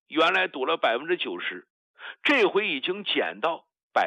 原来赌了90%，这回已经减到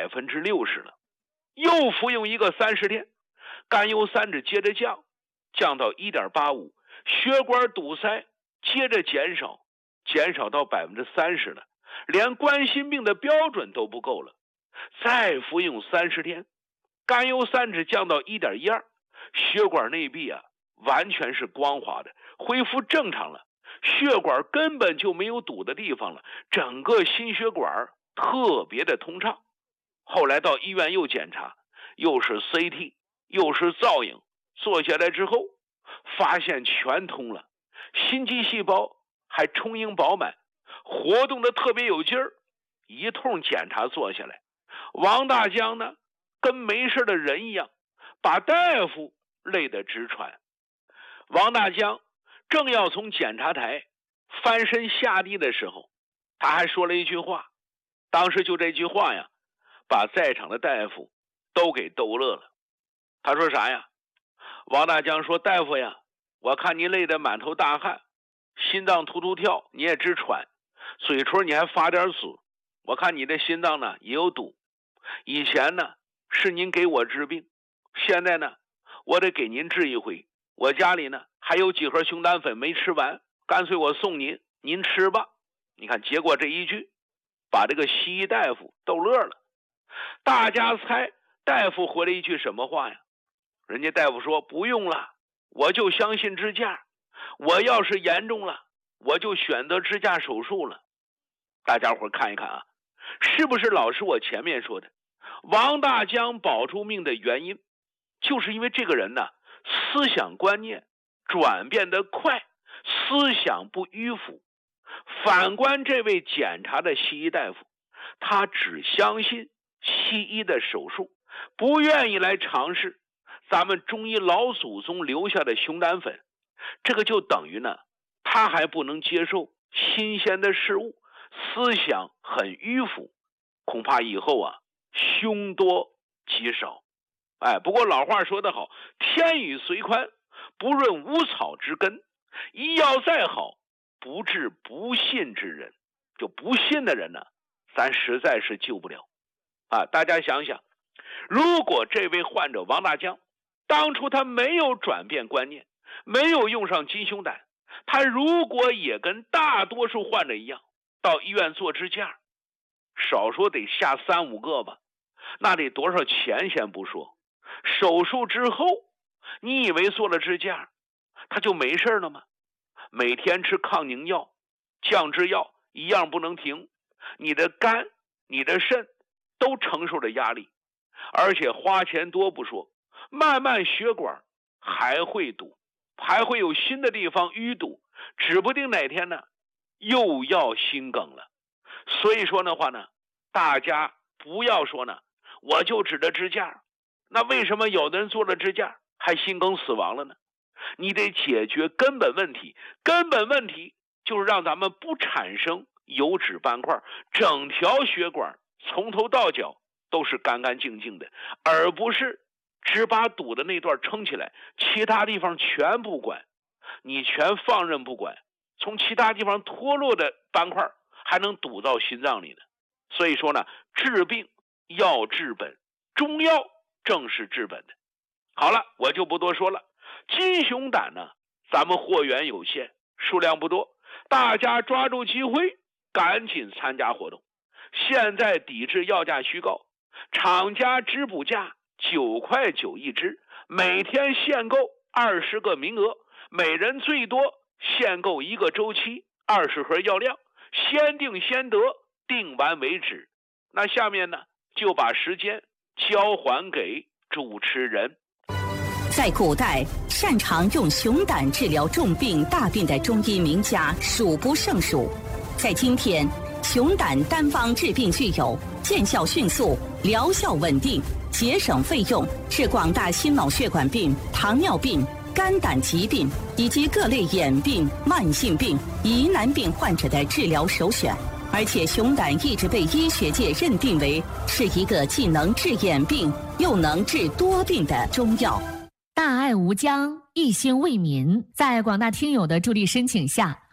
60%了。又服用一个30天，甘油三酯接着降到 1.85， 血管堵塞接着减少到30%了，连冠心病的标准都不够了。再服用30天，甘油三酯降到 1.12， 血管内壁完全是光滑的，恢复正常了，血管根本就没有堵的地方了，整个心血管特别的通畅。后来到医院又检查，又是 CT 又是造影，做下来之后发现全通了，心肌细胞还充盈饱满，活动的特别有劲儿。一通检查做下来，王大江呢跟没事的人一样，把大夫累得直喘。王大江正要从检查台翻身下地的时候，他还说了一句话，当时就这句话呀，把在场的大夫都给逗乐了。他说啥呀？王大江说，大夫呀，我看你累得满头大汗，心脏突突跳，你也直喘，嘴唇你还发点紫，我看你的心脏呢也有堵。以前呢是您给我治病，现在呢我得给您治一回，我家里呢还有几盒熊胆粉没吃完，干脆我送您，您吃吧。你看，结果这一句把这个西医大夫逗乐了。大家猜大夫回了一句什么话呀？人家大夫说，不用了，我就相信支架，我要是严重了我就选择支架手术了。大家伙看一看啊，是不是老师我前面说的，王大江保住命的原因就是因为这个人呢思想观念转变得快，思想不迂腐。反观这位检查的西医大夫，他只相信西医的手术，不愿意来尝试咱们中医老祖宗留下的熊胆粉。这个就等于呢，他还不能接受新鲜的事物，思想很迂腐，恐怕以后凶多吉少。不过老话说得好，天雨虽宽不润无草之根，医药再好不治不信之人。就不信的人呢，咱实在是救不了。大家想想，如果这位患者王大江当初他没有转变观念，没有用上金熊胆，他如果也跟大多数患者一样到医院做支架，少说得下3、5个吧，那得多少钱先不说，手术之后你以为做了支架他就没事了吗？每天吃抗凝药、降脂药一样不能停，你的肝你的肾都承受着压力，而且花钱多不说，慢慢血管还会堵，还会有新的地方淤堵，指不定哪天呢又要心梗了。所以说的话呢，大家不要说呢我就指着支架，那为什么有的人做了支架还心梗死亡了呢？你得解决根本问题，根本问题就是让咱们不产生油脂斑块，整条血管从头到脚都是干干净净的，而不是只把堵的那段撑起来，其他地方全不管，你全放任不管，从其他地方脱落的斑块还能堵到心脏里呢。所以说呢，治病要治本，中药正是治本的。好了，我就不多说了。金熊胆呢，咱们货源有限，数量不多，大家抓住机会赶紧参加活动。现在抵制药价虚高，厂家支补价9.9块一支，每天限购20个名额，每人最多限购1个周期，20盒药量，先定先得，定完为止。那下面呢，就把时间交还给主持人。 在古代，擅长用熊胆治疗重病大病的中医名家数不胜数。在今天，熊胆单方治病具有见效迅速、疗效稳定、节省费用，是广大心脑血管病、糖尿病、肝胆疾病以及各类眼病、慢性病、疑难病患者的治疗首选。而且熊胆一直被医学界认定为是一个既能治眼病又能治多病的中药。 大爱无疆，一心为民。在广大听友的助力申请下，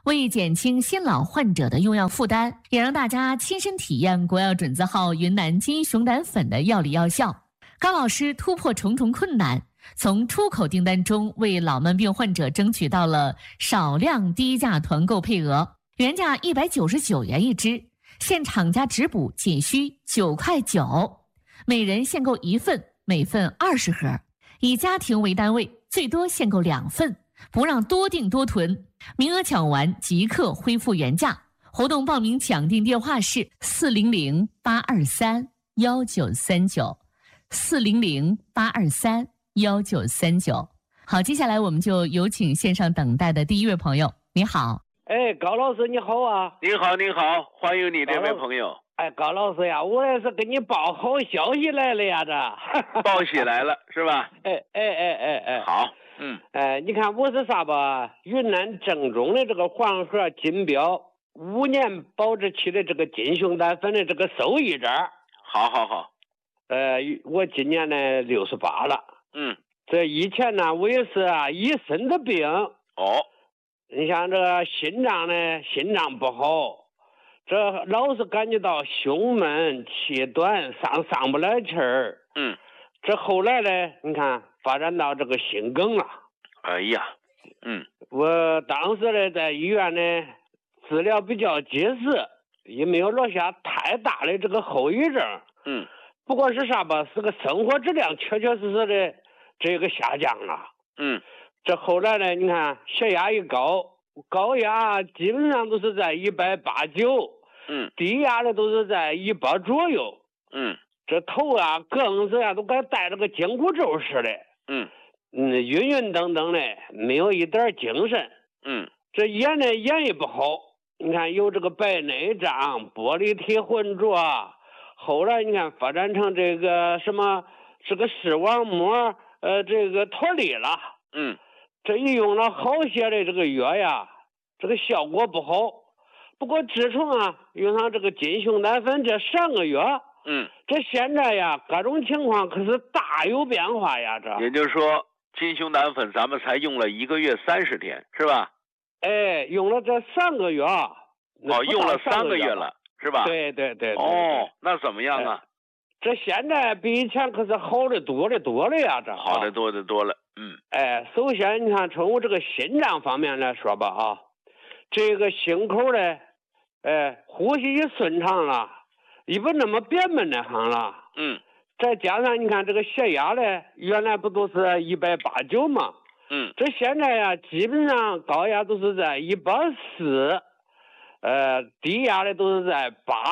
为减轻新老患者的用药负担，也让大家亲身体验国药准字号云南金熊胆粉的药理药效。高老师突破重重困难，从出口订单中为老慢病患者争取到了少量低价团购配额，原价199元一支，现厂家直补仅需9块9，每人限购1份，每份20盒，以家庭为单位，最多限购2份，不让多订多囤，名额抢完即刻恢复原价。活动报名抢订电话是400-823-1939，400-823-1939。好，接下来我们就有请线上等待的第一位朋友。你好。 哎，高老师你好啊！ 你好，你好，欢迎你这位朋友。 哎，高老师呀，我也是给你报好消息来了呀，这报喜来了是吧？ 哎， 好， 你看我是啥吧？云南正宗的这个黄河金标5年保质期的这个金熊胆粉的这个受益者。 好。 我今年呢68了。这以前呢我也是一身的病。你像这个心脏不好，这老是感觉到胸闷气短，上不来气儿。这后来呢，你看发展到这个心梗了。 哎呀， 我当时呢在医院呢治疗比较及时，也没有落下太大的这个后遗症。不过是啥吧，是个生活质量确确实实的这个下降了。这后来呢，你看血压一高压基本上都是在189，低压的都是在100左右。这头更是都该带着个紧箍咒似的。晕等等的，没有一点精神。这眼呢眼也不好，你看有这个白内障、玻璃体浑浊，后来你看发展成这个什么这个视网膜这个脱离了。这一用了好些的这个药呀，这个效果不好。不过自从用上这个金熊胆粉这3个月，这现在呀各种情况可是大有变化呀。这也就是说金熊胆粉咱们才用了1个月30天是吧？ 用了这3个月。 用了3个月了是吧？ 对。 那怎么样啊？ 这现在比以前可是好的多了呀。这好的多了。 首先你看从这个心脏方面来说吧这个心口呢呼吸也顺畅了，也不那么憋闷的很了。再加上你看这个血压呢，原来不都是189吗？这现在呀基本上高压都是在140，低压的都是在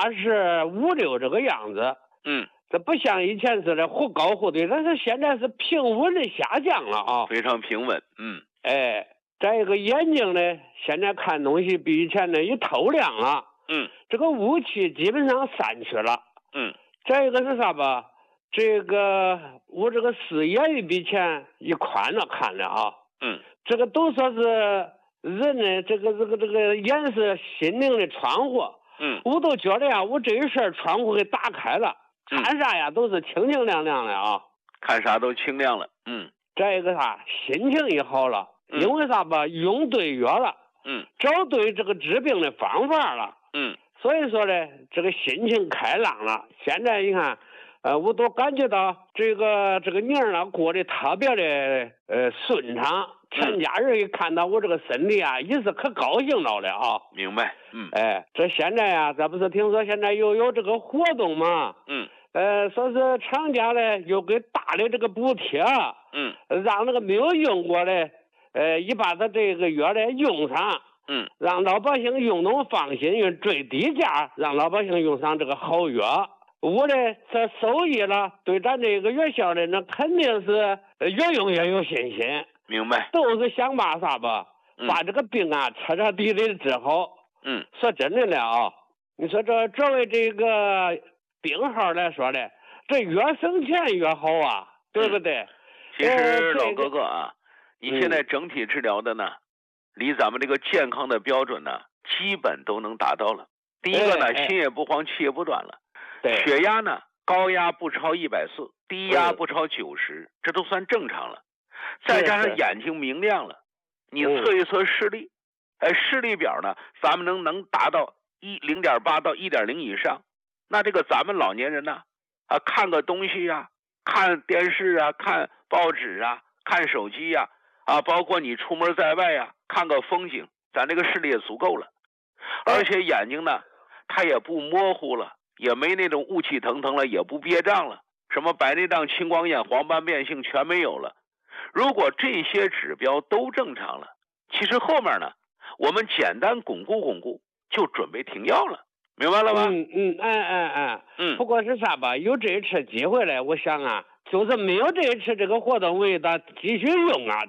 85、6这个样子。这不像以前似的忽高忽低，但是现在是平稳的下降了非常平稳。 再一个眼睛呢，现在看东西比以前呢也透亮了。这个雾气基本上散去了。再一个是啥吧？这个我这个视野也比以前也宽了看了这个都说是人呢这个眼是心灵的窗户。我都觉得我这一扇窗户给打开了。看啥呀都是清清亮亮的看啥都清亮了。 再一个心情也好了。因为啥吧，用对药了。找对这个治病的方法了。所以说呢这个心情开朗了。现在你看我都感觉到这个年过得特别的顺畅。全家人一看到我这个身体也是可高兴到了明白。 这现在这不是听说现在又有这个活动吗？说是厂家呢又给大的这个补贴。让那个没有用过的也把他这个药呢用上。让老百姓用能放心，用最低价让老百姓用上这个好药。我呢这受益了，对咱这个院校的那肯定是越用越有信心。 明白。 都是想把啥吧，把这个病彻彻底底的治好。说真的了你说这作为这个病号来说的，这越省钱越好对不对？ 其实老哥哥你现在整体治疗的呢，离咱们这个健康的标准呢基本都能达到了。第一个呢心也不慌气也不短了。血压呢高压不超140，低压不超90，这都算正常了。再加上眼睛明亮了，你测一测视力， 视力表呢，咱们能达到0.8到1.0以上，那这个咱们老年人呢，看个东西啊，看电视啊，看报纸啊，看手机呀，包括你出门在外呀，看个风景，咱这个视力也足够了。而且眼睛呢，它也不模糊了，也没那种雾气腾腾了，也不憋胀了，什么白内障、青光眼、黄斑变性全没有了。如果这些指标都正常了，其实后面呢，我们简单巩固就准备停药了，明白了吗？ 不过是啥吧，有这一次机会了，我想啊，就是没有这一次这个活动，为他继续用啊，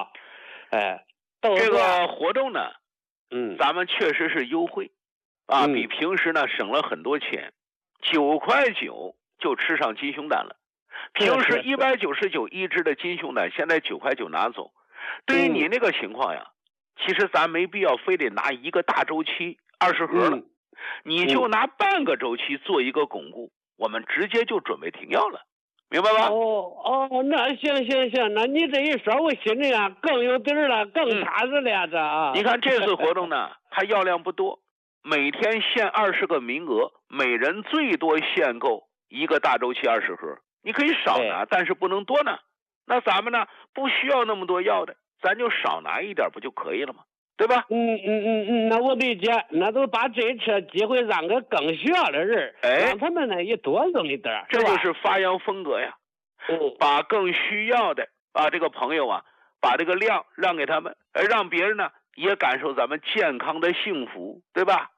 这个活动呢，咱们确实是优惠比平时呢省了很多钱，9块9就吃上金熊胆了。平时199一支的金熊胆，现在9块9拿走。对于你那个情况呀，其实咱没必要非得拿一个大周期20盒了，你就拿半个周期做一个巩固，我们直接就准备停药了，明白吧？ 那行，那你这一说，我心里啊更有底儿了，更踏实了这你看这次活动呢，它药量不多，每天限20个名额，每人最多限购一个大周期20盒。你可以少拿，但是不能多拿。那咱们呢，不需要那么多药的，咱就少拿一点不就可以了吗？对吧？ 那我理解，那就把这次机会让给更需要的人，让他们呢也多用一点， 这就是发扬风格呀。把更需要的这个朋友啊，把这个量让给他们，让别人呢也感受咱们健康的幸福，对吧？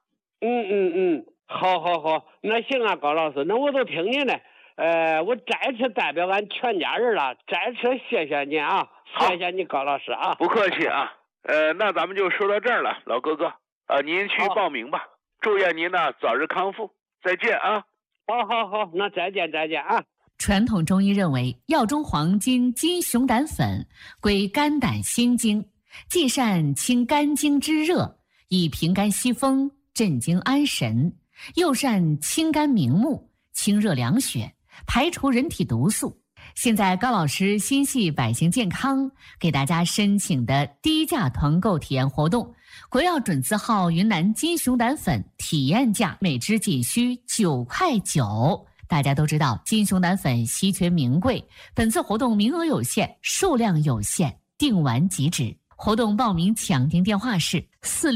好，那行啊，高老师，那我都听你的。我再次代表俺全家人了，再次谢谢你啊，谢谢你高老师啊， 不客气啊。那咱们就说到这儿了，老哥哥，您去报名吧，祝愿您呢早日康复，再见啊。 好，那再见啊。 传统中医认为，药中黄金金熊胆粉归肝胆心经，既善清肝经之热，以平肝息风，镇惊安神，又善清肝明目，清热凉血，排除人体毒素。现在高老师心系百姓健康，给大家申请的低价团购体验活动，国药准字号云南金熊胆粉体验价每支仅需9块9。大家都知道金熊胆粉稀缺名贵，本次活动名额有限，数量有限，订完即止。活动报名抢订电话是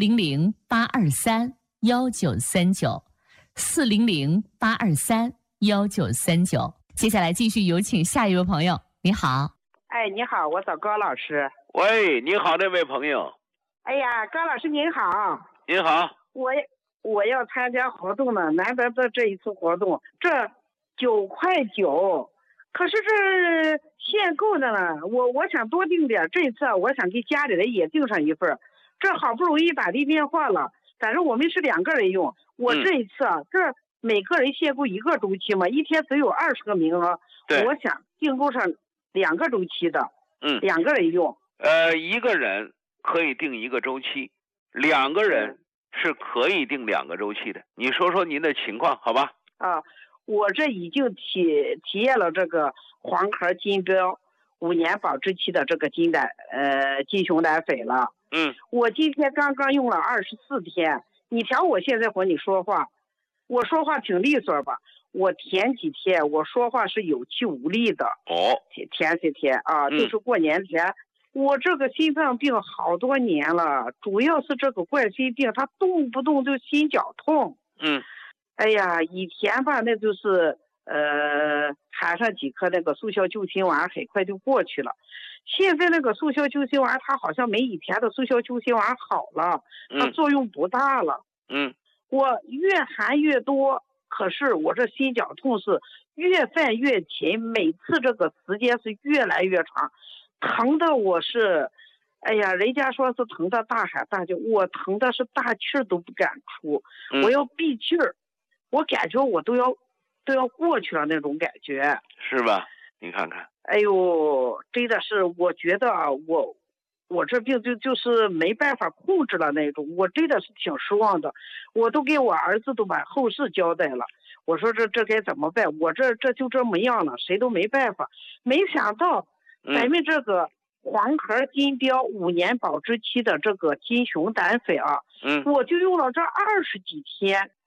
400-823-1939 400-823-1939。接下来继续有请下一位朋友。你好。 你好，我找高老师。 喂，你好，这位朋友。 哎呀，高老师您好。 您好。 我要参加活动呢，难得的这一次活动，这9块9，可是这限购的呢，我想多订点，这一次我想给家里人也订上一份，这好不容易打的电话了，反正我们是2个人用，我这一次这每个人限购1个周期嘛，一天只有20个名额，我想订购上2个周期的，2个人用。 一个人可以订1个周期，2个人是可以订2个周期的。你说说您的情况，好吧？ 我这已经体验了这个黄壳金标5年保质期的这个金熊胆粉了。我今天刚刚用了24天，你瞧我现在和你说话，我说话挺利索吧？我前几天我说话是有气无力的。前几天就是过年前。我这个心脏病好多年了，主要是这个冠心病，它动不动就心绞痛。哎呀，以前吧，那就是含上几颗那个速效救心丸，很快就过去了。现在那个速效救心丸，它好像没以前的速效救心丸好了，它作用不大了。我越含越多，可是我这心绞痛是越犯越勤，每次这个时间是越来越长。疼的我是，哎呀，人家说是疼的大喊大叫，我疼的是大气儿都不敢出，我要闭气儿，我感觉我都要过去了那种感觉， 是吧？你看看， 哎呦，真的是，我觉得我这病就是没办法控制了那种，我真的是挺失望的，我都给我儿子都把后事交代了，我说这该怎么办？我这就这么样了，谁都没办法，没想到。咱们这个黄壳金标5年保质期的这个金熊胆粉啊，我就用了这20几天，